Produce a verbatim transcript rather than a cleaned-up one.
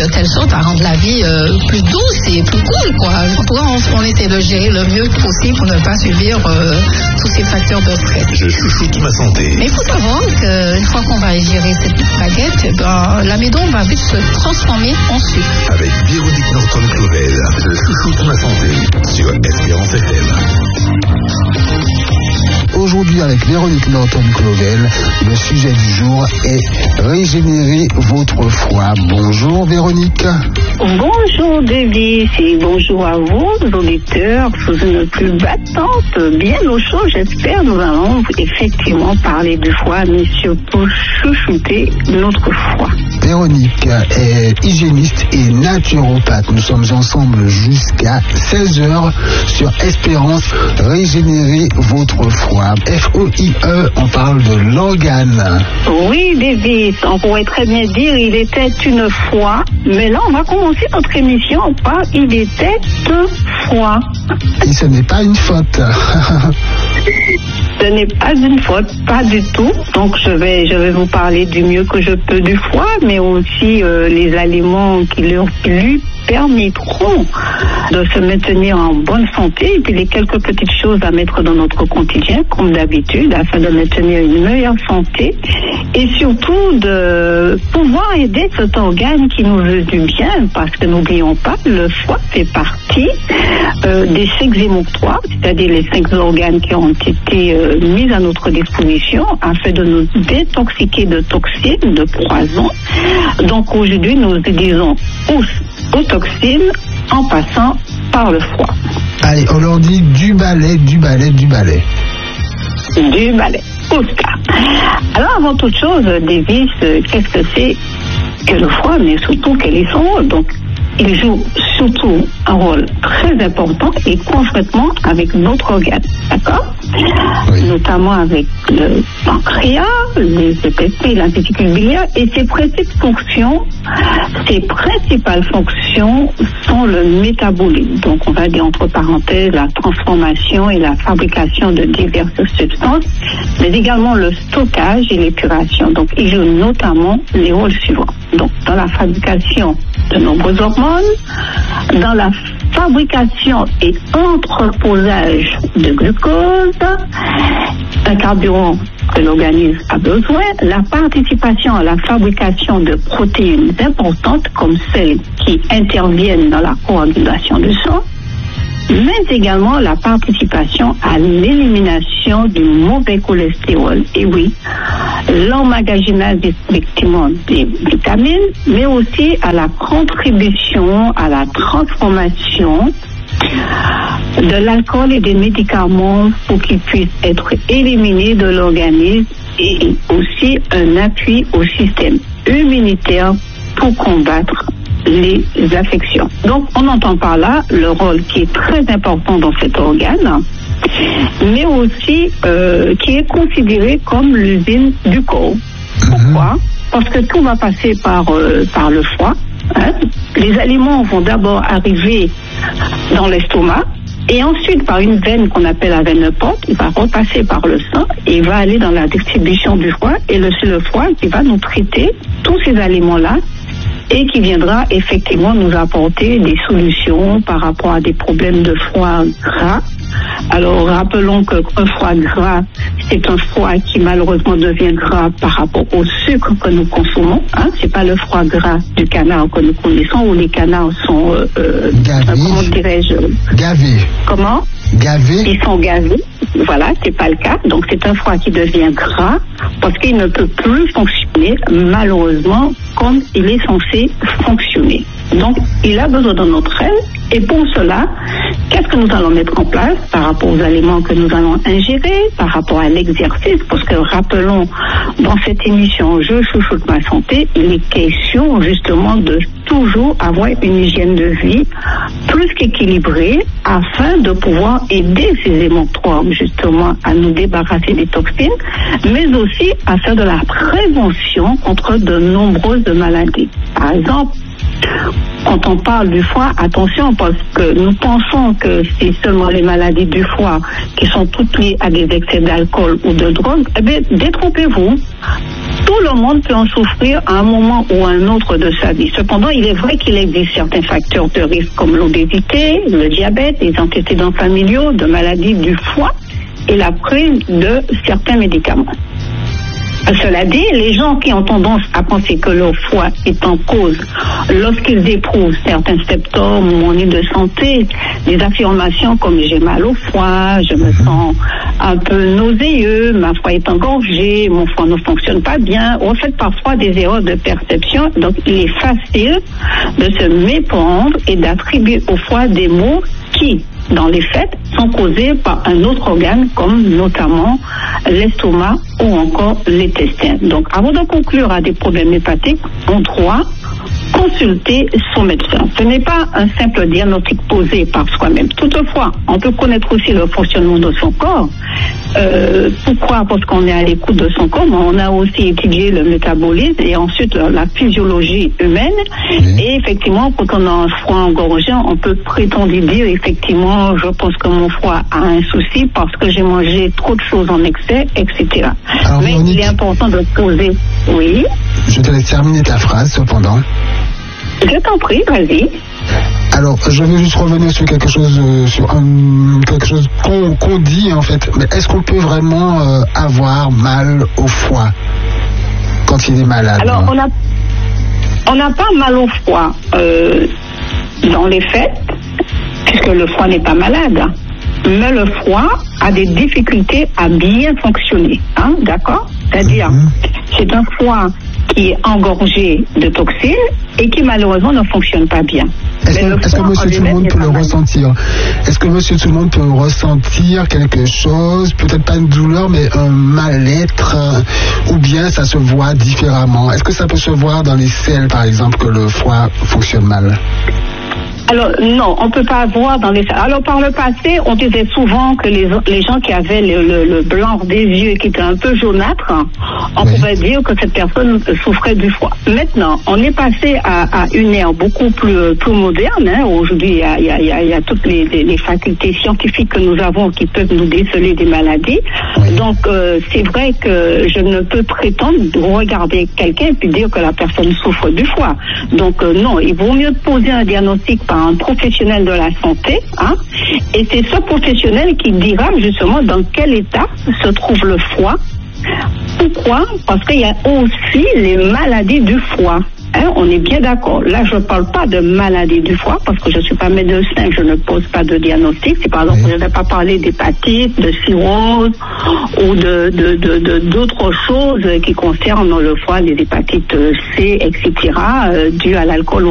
de telle sorte à rendre la vie euh, plus douce et plus cool, quoi. En tout cas, on, on essaie de gérer le mieux possible pour ne pas subir euh, tous ces facteurs de stress. Je chouchoute ma santé. Mais il faut savoir qu'une fois qu'on va gérer cette baguette, eh ben, l'amidon va vite se transformer en sucre. Avec Véronique Norton-Clovel, je chouchoute ma santé sur Espérance F M. Aujourd'hui, avec Véronique Norton-Clovel, le sujet du jour est régénérer votre foie. Bonjour Véronique. Bonjour Davis et bonjour à vous, auditeurs, sous une plus battante, bien au chaud, j'espère. Nous allons effectivement parler du foie, mais surtout chouchouter notre foie. Véronique est hygiéniste et naturopathe. Nous sommes ensemble jusqu'à seize heures sur Espérance. Régénérer votre foie. F O I E, on parle de l'organe. Oui, Davis, on pourrait très bien dire il était une fois, mais là on va commencer notre émission par il était deux fois. Et ce n'est pas une faute. Ce n'est pas une faute, pas du tout. Donc je vais, je vais vous parler du mieux que je peux du foie, mais aussi euh, les aliments qui leur lui permettront de se maintenir en bonne santé, et puis les quelques petites choses à mettre dans notre quotidien, comme d'habitude, afin de maintenir une meilleure santé, et surtout de pouvoir aider cet organe qui nous veut du bien, parce que n'oublions pas, le foie fait partie euh, des cinq émonctoires, c'est-à-dire les cinq organes qui ont été euh, mis à notre disposition afin de nous détoxiquer de toxines, de poisons. Donc aujourd'hui, nous utilisons tous aux toxines en passant par le foie. Allez, on leur dit du balai, du balai, du balai. Du balai. Oscar. Alors, avant toute chose, Davis, qu'est-ce que c'est que le foie, mais surtout quel est son rôle? Donc, il joue surtout un rôle très important et concrètement avec d'autres organes, d'accord? Oui. Notamment avec le pancréas, les E P P, la vésicule biliaire, et ses principales fonctions, ses principales fonctions sont le métabolisme. Donc, on va dire entre parenthèses la transformation et la fabrication de diverses substances, mais également le stockage et l'épuration. Donc, il joue notamment les rôles suivants. Donc, dans la fabrication de nombreuses hormones, dans la fabrication et entreposage de glucose, un carburant que l'organisme a besoin, la participation à la fabrication de protéines importantes comme celles qui interviennent dans la coagulation du sang, mais également la participation à l'élimination du mauvais cholestérol. Et oui, l'emmagasinage effectivement des vitamines, mais aussi à la contribution à la transformation de l'alcool et des médicaments pour qu'ils puissent être éliminés de l'organisme, et aussi un appui au système immunitaire pour combattre les affections. Donc, on entend par là le rôle qui est très important dans cet organe, mais aussi euh, qui est considéré comme l'usine du corps. Pourquoi? Parce que tout va passer par, euh, par le foie. Hein? Les aliments vont d'abord arriver dans l'estomac, et ensuite par une veine qu'on appelle la veine porte, il va repasser par le sang et il va aller dans la distribution du foie, et le, c'est le foie qui va nous traiter tous ces aliments-là et qui viendra effectivement nous apporter des solutions par rapport à des problèmes de foie gras. Alors rappelons qu'un foie gras, c'est un foie qui malheureusement devient gras par rapport au sucre que nous consommons. Hein? C'est pas le foie gras du canard que nous connaissons, où les canards sont euh, euh, comment dirais-je gavés. Comment Gavés. Ils sont gavés. Voilà, c'est pas le cas. Donc c'est un foie qui devient gras parce qu'il ne peut plus fonctionner malheureusement comme il est censé fonctionner. Donc il a besoin de notre aide, et pour cela, qu'est-ce que nous allons mettre en place par rapport aux aliments que nous allons ingérer, par rapport à l'exercice? Parce que rappelons, dans cette émission Je chouchoute ma santé, il est question justement de toujours avoir une hygiène de vie plus qu'équilibrée afin de pouvoir aider ces émonctoires justement à nous débarrasser des toxines, mais aussi à faire de la prévention contre de nombreuses maladies. Par exemple, quand on parle du foie, attention, parce que nous pensons que c'est seulement les maladies du foie qui sont toutes liées à des excès d'alcool ou de drogue. Eh bien, détrompez-vous. Tout le monde peut en souffrir à un moment ou à un autre de sa vie. Cependant, il est vrai qu'il existe certains facteurs de risque comme l'obésité, le diabète, les antécédents familiaux, de maladies du foie et la prise de certains médicaments. Cela dit, les gens qui ont tendance à penser que leur foie est en cause lorsqu'ils éprouvent certains symptômes ou ennuis de santé, des affirmations comme j'ai mal au foie, je me sens un peu nauséeux, ma foie est engorgée, mon foie ne fonctionne pas bien, on fait parfois des erreurs de perception, donc il est facile de se méprendre et d'attribuer au foie des maux qui, dans les faits, sont causés par un autre organe comme notamment l'estomac ou encore l'intestin. Donc, avant de conclure à des problèmes hépatiques, on doit consulter son médecin. Ce n'est pas un simple diagnostic posé par soi-même. Toutefois, on peut connaître aussi le fonctionnement de son corps. Euh, pourquoi? Parce qu'on est à l'écoute de son corps, mais on a aussi étudié le métabolisme et ensuite la, la physiologie humaine. Mmh. Et effectivement, quand on a un foie engorgé, on peut prétendre dire effectivement, je pense que mon foie a un souci parce que j'ai mangé trop de choses en excès, et cetera. Alors, mais Véronique, il est important de poser. Oui. Je te laisse terminer ta phrase cependant. Je t'en prie, vas-y. Alors, je veux juste revenir sur quelque chose, euh, sur un, quelque chose qu'on, qu'on dit en fait. Mais est-ce qu'on peut vraiment euh, avoir mal au foie quand il est malade? Alors, on a, on n'a pas mal au foie euh, dans les faits, puisque le foie n'est pas malade. Mais le foie a des difficultés à bien fonctionner, hein, d'accord? C'est-à-dire, mmh. c'est un foie qui est engorgé de toxines et qui malheureusement ne fonctionne pas bien. Est-ce que, est-ce que monsieur tout le monde peut le ressentir? Est-ce que monsieur tout le monde peut ressentir quelque chose, peut-être pas une douleur, mais un mal-être, euh, ou bien ça se voit différemment? Est-ce que ça peut se voir dans les selles, par exemple, que le foie fonctionne mal? Alors non, on ne peut pas voir dans les... Alors par le passé, on disait souvent que les, les gens qui avaient le, le, le blanc des yeux qui était un peu jaunâtre, on oui. pouvait dire que cette personne souffrait du foie. Maintenant, on est passé à, à une ère beaucoup plus, plus moderne. Hein. Aujourd'hui, il y a, il y a, il y a, il y a toutes les, les, les facultés scientifiques que nous avons qui peuvent nous déceler des maladies. Oui. Donc euh, c'est vrai que je ne peux prétendre regarder quelqu'un et puis dire que la personne souffre du foie. Donc euh, non, il vaut mieux poser un diagnostic par un professionnel de la santé, hein, et c'est ce professionnel qui dira justement dans quel état se trouve le foie. Pourquoi? Parce qu'il y a aussi les maladies du foie. Hein, on est bien d'accord. Là, je ne parle pas de maladie du foie parce que je ne suis pas médecin, je ne pose pas de diagnostic. C'est par exemple, oui. je ne vais pas parler d'hépatite, de cirrhose ou de, de, de, de, d'autres choses qui concernent le foie, les hépatites C, et cetera, euh, dues à l'alcool.